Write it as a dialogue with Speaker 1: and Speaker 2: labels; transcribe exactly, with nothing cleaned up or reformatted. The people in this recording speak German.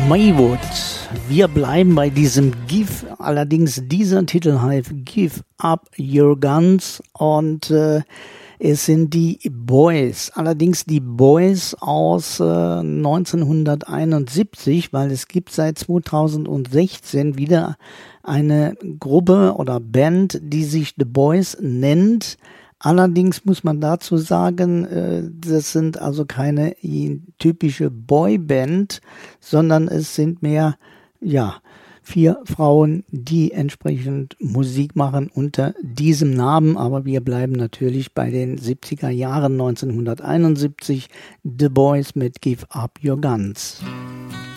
Speaker 1: Maywood. Wir bleiben bei diesem Give, allerdings dieser Titel heißt Give Up Your Guns und äh, es sind die Boys, allerdings die Boys aus äh, neunzehnhunderteinundsiebzig, weil es gibt seit zweitausendsechzehn wieder eine Gruppe oder Band, die sich The Boys nennt. Allerdings muss man dazu sagen, äh, das sind also keine typische Boyband, sondern es sind mehr, ja, vier Frauen, die entsprechend Musik machen unter diesem Namen. Aber wir bleiben natürlich bei den siebziger Jahren, neunzehnhunderteinundsiebzig, The Boys mit Give Up Your Guns.